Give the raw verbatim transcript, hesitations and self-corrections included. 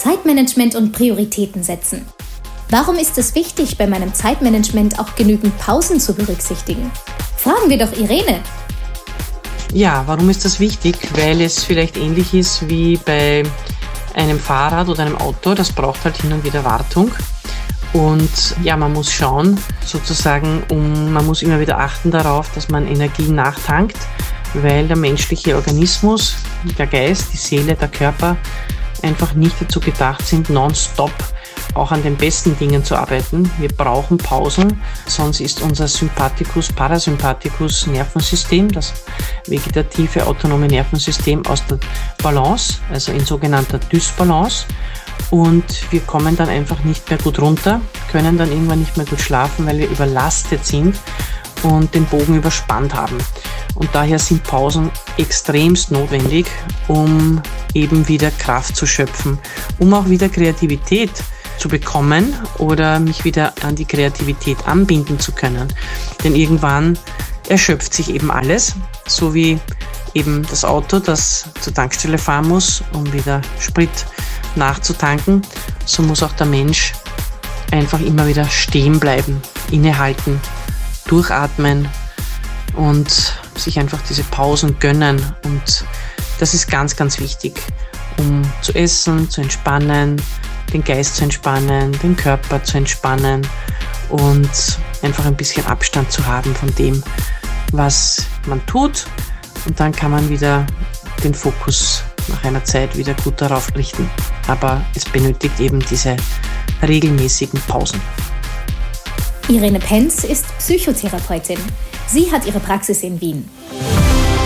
Zeitmanagement und Prioritäten setzen. Warum ist es wichtig, bei meinem Zeitmanagement auch genügend Pausen zu berücksichtigen? Fragen wir doch Irene. Ja, warum ist das wichtig? Weil es vielleicht ähnlich ist wie bei einem Fahrrad oder einem Auto. Das braucht halt hin und wieder Wartung. Und ja, man muss schauen, sozusagen, um, man muss immer wieder achten darauf, dass man Energie nachtankt, weil der menschliche Organismus, der Geist, die Seele, der Körper einfach nicht dazu gedacht sind, nonstop auch an den besten Dingen zu arbeiten. Wir brauchen Pausen, sonst ist unser Sympathikus-Parasympathikus-Nervensystem, das vegetative autonome Nervensystem, aus der Balance, also in sogenannter Dysbalance. Und wir kommen dann einfach nicht mehr gut runter, können dann irgendwann nicht mehr gut schlafen, weil wir überlastet sind und den Bogen überspannt haben. Und daher sind Pausen extremst notwendig, um eben wieder Kraft zu schöpfen, um auch wieder Kreativität zu bekommen oder mich wieder an die Kreativität anbinden zu können. Denn irgendwann erschöpft sich eben alles, so wie eben das Auto, das zur Tankstelle fahren muss, um wieder Sprit nachzutanken. So muss auch der Mensch einfach immer wieder stehen bleiben, innehalten, durchatmen und sich einfach diese Pausen gönnen. Und das ist ganz, ganz wichtig, um zu essen, zu entspannen, den Geist zu entspannen, den Körper zu entspannen und einfach ein bisschen Abstand zu haben von dem, was man tut. Und dann kann man wieder den Fokus nach einer Zeit wieder gut darauf richten. Aber es benötigt eben diese regelmäßigen Pausen. Irene Penz ist Psychotherapeutin. Sie hat ihre Praxis in Wien.